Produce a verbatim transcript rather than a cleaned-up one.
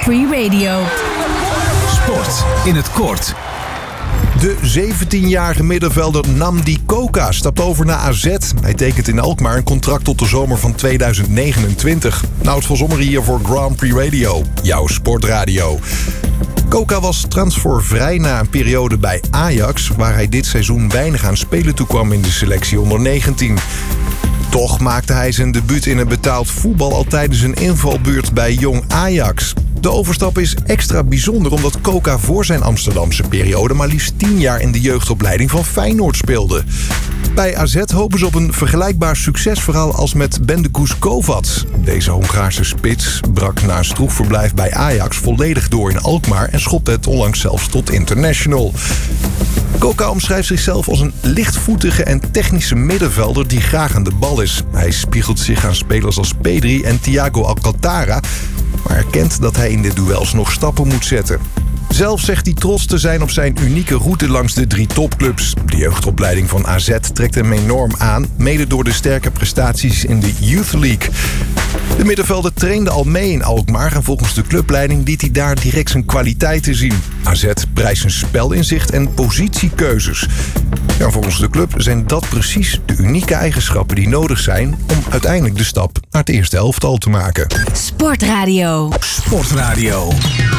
Free Radio. Sport in het kort. De zeventienjarige middenvelder Nnamdi Coca stapt over naar A Z. Hij tekent in Alkmaar een contract tot de zomer van tweeduizend negenentwintig. Nout van Sommer hier voor Grand Prix Radio, jouw sportradio. Coca was transfervrij na een periode bij Ajax, waar hij dit seizoen weinig aan spelen toekwam in de selectie onder negentien. Toch maakte hij zijn debuut in het betaald voetbal al tijdens een invalbeurt bij Jong Ajax. De overstap is extra bijzonder omdat Coca voor zijn Amsterdamse periode maar liefst tien jaar in de jeugdopleiding van Feyenoord speelde. Bij A Z hopen ze op een vergelijkbaar succesverhaal als met Bendekus Kovac. Deze Hongaarse spits brak na een stroefverblijf bij Ajax volledig door in Alkmaar en schopte het onlangs zelfs tot international. Coca omschrijft zichzelf als een lichtvoetige en technische middenvelder die graag aan de bal is. Hij spiegelt zich aan spelers als Pedri en Thiago Alcantara, maar erkent dat hij in de duels nog stappen moet zetten. Zelf zegt hij trots te zijn op zijn unieke route langs de drie topclubs. De jeugdopleiding van A Z trekt hem enorm aan, mede door de sterke prestaties in de Youth League. De middenvelder trainde al mee in Alkmaar en volgens de clubleiding liet hij daar direct zijn kwaliteiten zien. A Z prijst zijn spelinzicht en positiekeuzes. Ja, volgens de club zijn dat precies de unieke eigenschappen die nodig zijn om uiteindelijk de stap naar het eerste elftal te maken. Sportradio. Sportradio.